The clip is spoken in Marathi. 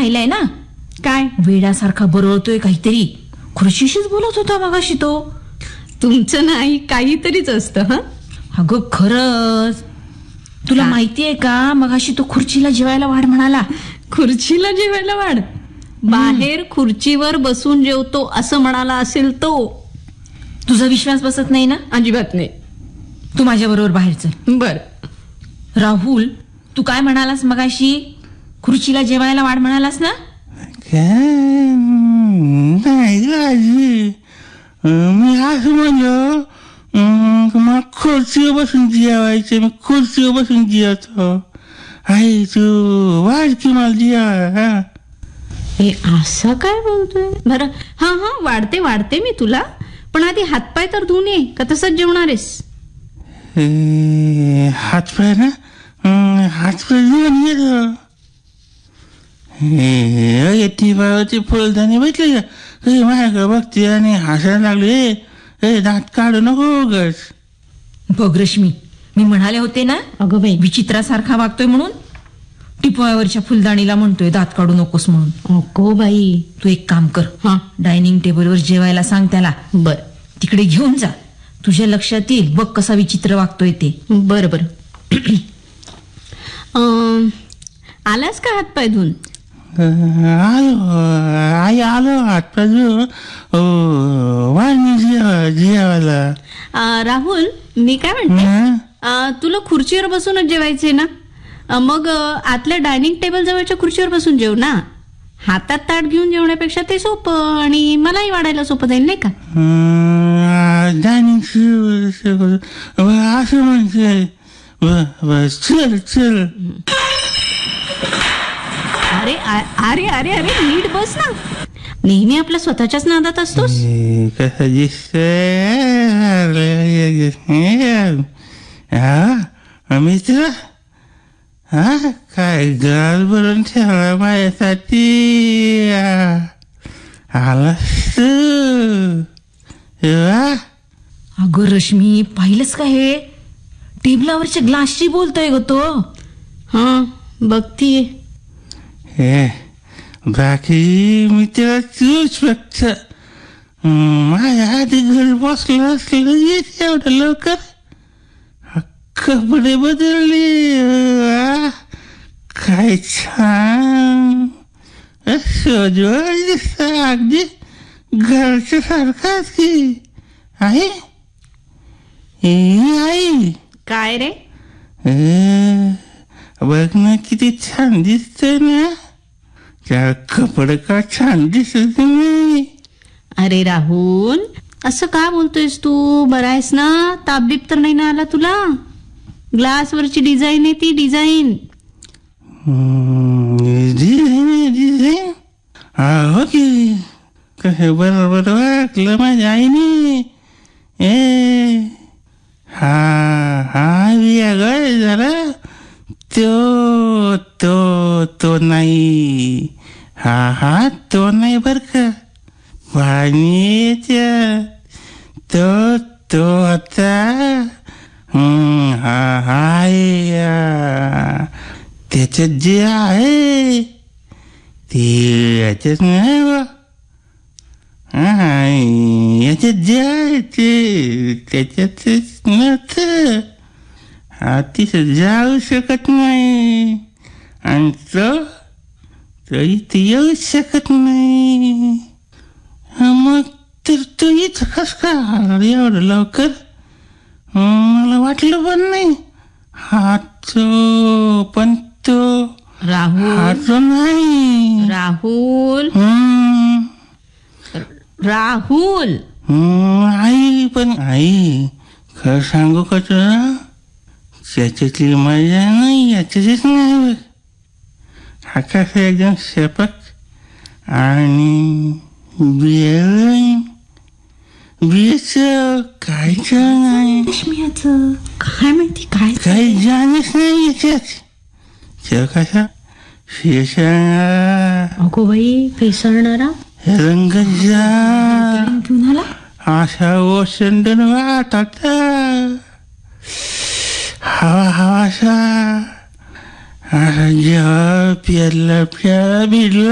पाहिलंय ना. काय वेड्यासारखा बरळतोय काहीतरी. खुर्शीशीच बोलत होता मगाशी तो. तुमचं नाही काहीतरीच असतं. हा अगं खरंच. तुला माहितीये का मगाशी तो खुर्चीला जेवायला वाढ म्हणाला. खुर्चीला जेवायला वाढ? बाहेर खुर्चीवर बसून जेवतो असं म्हणाला असेल तो. तुझा विश्वास बसत नाही ना? अजिबात नाही. तू माझ्या बरोबर बाहेर चल. बर. राहुल, तू काय म्हणालास मगाशी? खुर्चीला जेवायला वाढ म्हणालास ना? नाही मी असं म्हणलो मला खुर्चीवर बसून जेवायचं. मी खुर्चीवर बसून जेवतो. आई तू वाढ की मला जेवा. हे असं काय बोलतोय? बरं हा हा वाढते मी तुला. पण आधी हातपाय तर धुवून ये का तसंच जेवणार आहेस? हातपाय ना हातपाय धुवून येतो. ती बाबाची फुलदाणी भेटली का माझ्याकडे बघते आणि हसायला लागले. दात काढू नको उगाच. बघ रश्मी, मी म्हणाले होते ना अगं बाई विचित्रासारखा वागतोय म्हणून. टिपोळ्यावरच्या फुलदाणीला म्हणतोय दात काढू नकोस म्हणून. अगो बाई. तू एक काम कर. हा डायनिंग टेबलवर जेवायला सांग त्याला. बर. तिकडे घेऊन जा. तुझ्या लक्षात येईल बघ कसा विचित्र वागतोय ते. बर बर. आलास का हातपाय धुवून? आई आलो हातपाय धुवून वाढ जेवायला. राहुल मी काय म्हणते, तुला खुर्चीवर बसूनच जेवायचे ना? मग आतल्या डायनिंग टेबल जवळच्या खुर्चीवर बसून जेव ना. हातात ताट घेऊन जेवण्यापेक्षा ते सोपं आणि मलाही वाढायला सोपं जाईल नाही का? डायनिंग असं म्हणते. चल चल. अरे अरे अरे अरे नीट बस ना. नेहमी आपल्या स्वतःच्याच नादात असतोस. कसं दिसतंय मित्र? हा काय गाल भरून ठेवला माझ्यासाठी. आलास तू. अगं रश्मी, पाहिलंस का हे? टेबलावरच्या ग्लासशी बोलतोय ग तो. हा बघतीये. हे बाकी मी त्याला तूच फक्त माझ्या आधी घरी बसलं असलं येते एवढं लवकर. कपडे बदलले. काय छान सजवळ दिसत. अगदी घरच्या सारखाच की. आहे आई. काय रे? बघ ना किती छान दिसतंय ना. त्या कपडे का छान दिसत नाही. अरे राहुल असं का बोलतोयस तू? बरं आहेस ना? ताप बीप तर नाही ना आला तुला? ग्लासवरची डिझाईन आहे ती डिझाईन. डिझाईन हो की. कसं बरोबर वाटलं माझ्या आईने. हा वेगळं जरा. तो नाही. हा तो नाही बर का. पाणी तो आता त्याच्यात जे आहे ते याच्यात नाही बा. याच्यात जे आहे ते त्याच्यातच नव्हतं. तिथं जाऊ शकत नाही आणि तो इथे येऊ शकत नाही. मग तर तो इथं कस का एवढं लवकर? मला वाटलं पण नाही. पण तो राहुल नाही. राहुल राहुल. आई खरं सांगू का तुला? त्याच्यातली मजा नाही याच्यातच नाही. हा कसा एकदम शेपक आणि बियाचं काय नाही. काय माहिती काय काही जानच नाही याच्यात. तो कसा फेसणारा. अगो बाई फेसळणारा. रंग घेऊन आला. असा ओसंडून वाहत होता. हवा असा जेव्हा प्यायला भिडला